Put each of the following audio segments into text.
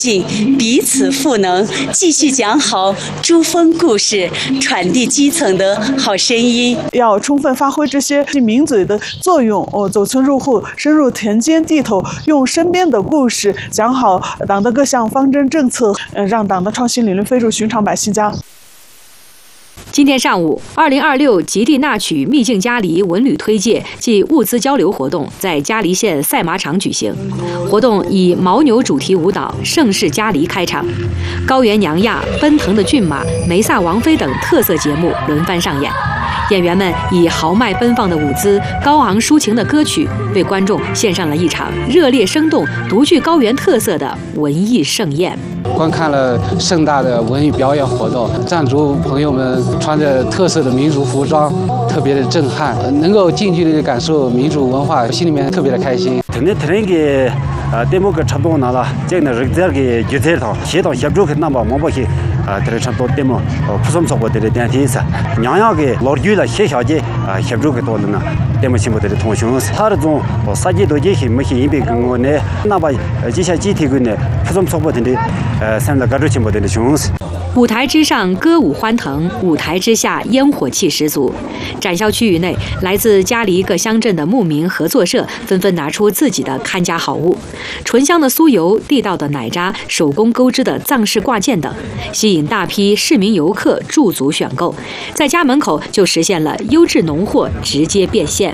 彼此赋能，继续讲好珠峰故事，传递基层的好声音。 要充分发挥这些名嘴的作用，走村入户，深入田间地头，用身边的故事讲好党的各项方针政策，让党的创新理论飞入寻常百姓家。 今天上午，2026极地纳曲秘境嘉黎文旅推介暨物资交流活动在嘉黎县赛马场举行。活动以牦牛主题舞蹈《盛世嘉黎》开场，高原娘亚、奔腾的骏马、梅萨王妃等特色节目轮番上演。演员们以豪迈奔放的舞姿、高昂抒情的歌曲，为观众献上了一场热烈生动、独具高原特色的文艺盛宴。 观看了盛大的文艺表演活动，藏族朋友们穿着特色的民族服装，特别的震撼，能够近距离的感受民族文化，心里面特别的开心。 데모 그 참동 나라 제가 르자게 규제다 시도 협조가 남바 뭐뭐히 들 참도 데모 부섬속어들에 대한 대해서 냥야게 로르규라 셰샤제 협조가 돌나 데모 친구들의 통신 사르종 사지도 제히 뭐히 이베 근원에 나바 지샤 지티군에 부섬속어들이 산다 가르치 모델의 중스 舞台之上歌舞欢腾，舞台之下烟火气十足。展销区域内，来自嘉黎各乡镇的牧民合作社纷纷拿出自己的看家好物，醇香的酥油、地道的奶渣、手工钩织的藏式挂件等，吸引大批市民游客驻足选购。在家门口就实现了优质农货直接变现。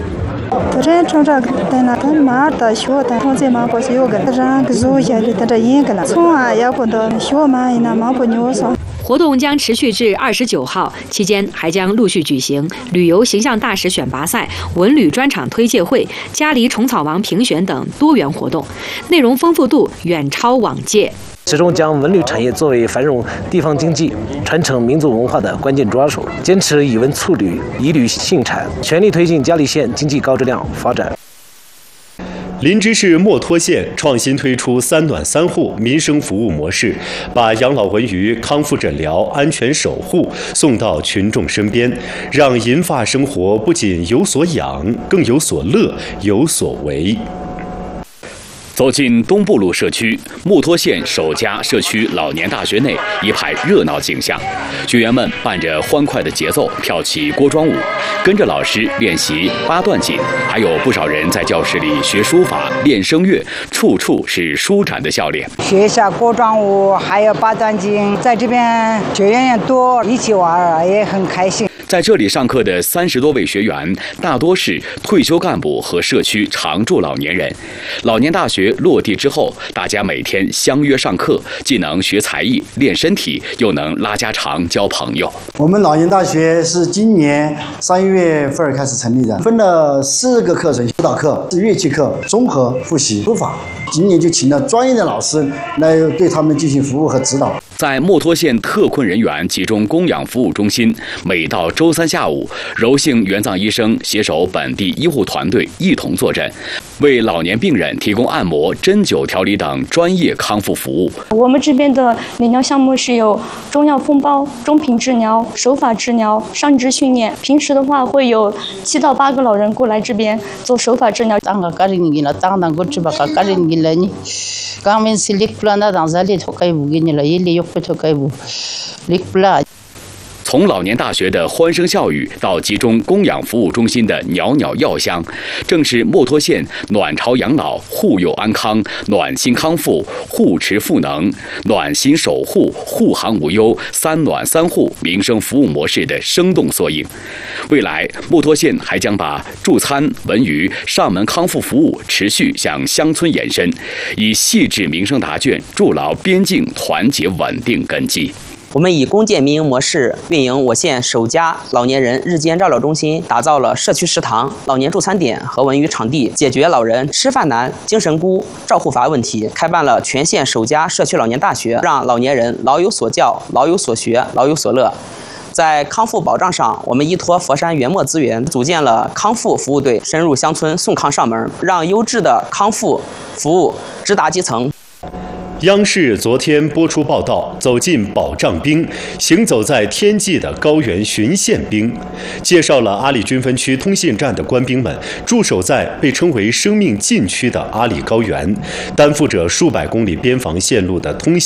活动将持续至29号，期间还将陆续举行旅游形象大使选拔赛、文旅专场推介会、嘉黎虫草王评选等多元活动，内容丰富度远超往届。 始终将文旅产业作为繁荣地方经济、传承民族文化的关键抓手，坚持以文促旅、以旅兴产，全力推进嘉黎县经济高质量发展。 林芝市墨脱县创新推出3暖3户民生服务模式，把养老文娱、康复诊疗、安全守护送到群众身边，让银发生活不仅有所养，更有所乐、有所为。 走进东部路社区，墨脱县首家社区老年大学内一派热闹景象，学员们伴着欢快的节奏跳起锅庄舞，跟着老师练习8段锦，还有不少人在教室里学书法、练声乐，处处是舒展的笑脸。 学一下锅庄舞，还有8段锦，在这边学员也多，一起玩也很开心。 在这里上课的30多位学员，大多是退休干部和社区常住老年人。老年大学落地之后，大家每天相约上课，既能学才艺、练身体，又能拉家常、交朋友。 我们老年大学是今年3月份开始成立的，分了4个课程：舞蹈课、乐器课、综合复习、书法。今年就请了专业的老师来对他们进行服务和指导。 在墨脱县特困人员集中供养服务中心，每到周3下午，柔性援藏医生携手本地医护团队一同坐诊，为老年病人提供按摩、针灸调理等专业康复服务。 我们这边的理疗项目是有中药封包、中品治疗、手法治疗、上肢训练。平时的话会有7到8个老人过来这边做手法治疗。 从老年大学的欢声笑语到集中供养服务中心的袅袅药香，正是墨脱县暖巢养老、护佑安康、暖心康复、护持赋能、暖心守护、护航无忧3暖3户民生服务模式的生动缩影。未来，墨脱县还将把助餐、文娱、上门康复服务持续向乡村延伸，以细致民生答卷筑牢边境团结稳定根基。 我们以公建民营模式运营我县首家老年人日间照料中心，打造了社区食堂、老年助餐点和文娱场地，解决老人吃饭难、精神孤、照护乏问题。开办了全县首家社区老年大学，让老年人老有所教、老有所学、老有所乐。在康复保障上，我们依托佛山原墨资源，组建了康复服务队，深入乡村送康上门，让优质的康复服务直达基层。 央视昨天播出报道，走进保障兵，行走在天际的高原巡线兵，介绍了阿里军分区通信站的官兵们驻守在被称为生命禁区的阿里高原，担负着数百公里边防线路的通信